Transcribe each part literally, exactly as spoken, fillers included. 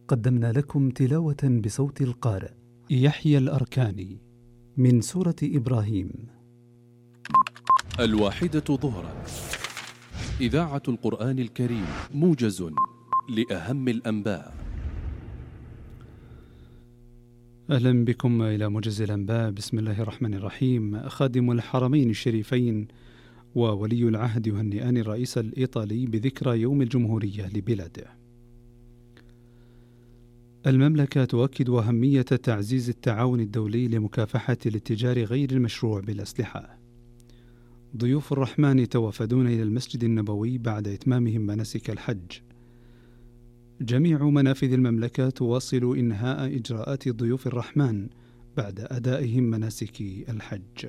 قدمنا لكم تلاوة بصوت القارئ يحيى الأركاني من سورة إبراهيم. الواحدة ظهرا، إذاعة القرآن الكريم، موجز لأهم الأنباء. أهلا بكم إلى موجز الأنباء. بسم الله الرحمن الرحيم. خادم الحرمين الشريفين وولي العهد يهنئان الرئيس الإيطالي بذكرى يوم الجمهورية لبلاده. المملكة تؤكد أهمية تعزيز التعاون الدولي لمكافحة الاتجار غير المشروع بالأسلحة. ضيوف الرحمن توافدون إلى المسجد النبوي بعد إتمامهم مناسك الحج. جميع منافذ المملكة تواصل إنهاء إجراءات ضيوف الرحمن بعد أدائهم مناسك الحج.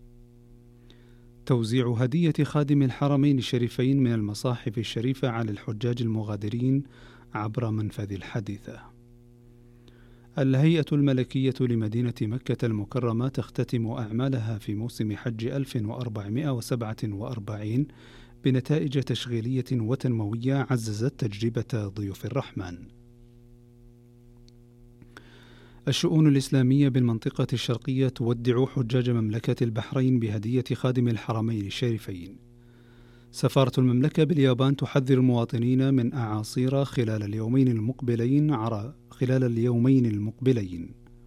توزيع هدية خادم الحرمين الشريفين من المصاحف الشريفة على الحجاج المغادرين عبر منفذ الحديثة. الهيئة الملكية لمدينة مكة المكرمة تختتم أعمالها في موسم حج ألف وأربعمائة وسبعة وأربعين بنتائج تشغيلية وتنموية عززت تجربة ضيوف الرحمن. الشؤون الإسلامية بالمنطقة الشرقية تودع حجاج مملكة البحرين بهدية خادم الحرمين الشريفين. سفارة المملكة باليابان تحذر المواطنين من أعاصير خلال اليومين المقبلين عر... خلال اليومين المقبلين.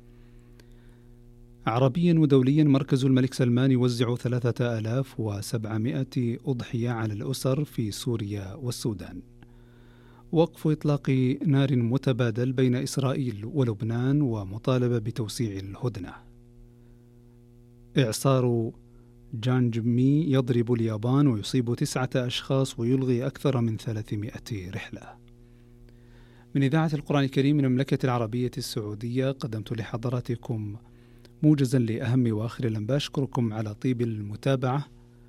عربيا ودوليا، مركز الملك سلمان يوزع ثلاثة آلاف وسبعمائة أضحية على الأسر في سوريا والسودان. وقف إطلاق نار متبادل بين إسرائيل ولبنان ومطالبة بتوسيع الهدنة. إعصار جانجمي يضرب اليابان ويصيب تسعة أشخاص ويلغي أكثر من ثلاثمائة رحلة. من إذاعة القرآن الكريم من المملكة العربية السعودية قدمت لحضراتكم موجزا لأهم وآخر الأنباء. أشكركم على طيب المتابعة.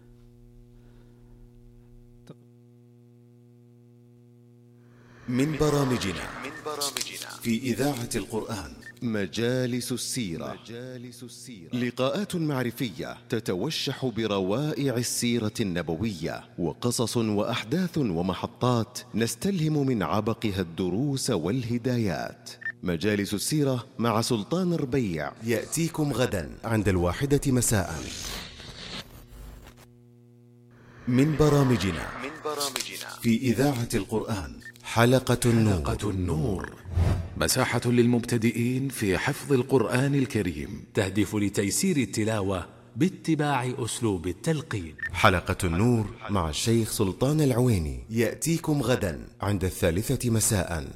من برامجنا في إذاعة القرآن مجالس السيرة. لقاءات معرفية تتوشح بروائع السيرة النبوية وقصص وأحداث ومحطات نستلهم من عبقها الدروس والهدايات. مجالس السيرة مع سلطان ربيع يأتيكم غدا عند الواحدة مساء. من برامجنا في إذاعة القرآن حلقة النور, حلقة النور. مساحة للمبتدئين في حفظ القرآن الكريم، تهدف لتيسير التلاوة باتباع أسلوب التلقين. حلقة النور مع الشيخ سلطان العويني يأتيكم غدا عند الثالثة مساء.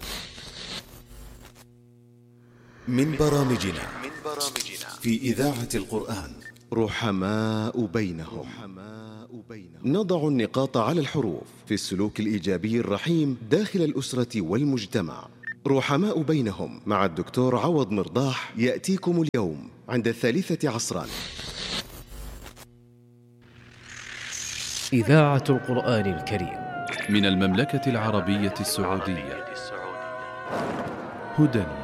من برامجنا في إذاعة القرآن رحماء بينهم. نضع النقاط على الحروف في السلوك الإيجابي الرحيم داخل الأسرة والمجتمع. رحماء بينهم مع الدكتور عوض مرضاح يأتيكم اليوم عند الثالثة عصرا. إذاعة القرآن الكريم من المملكة العربية السعودية. هدى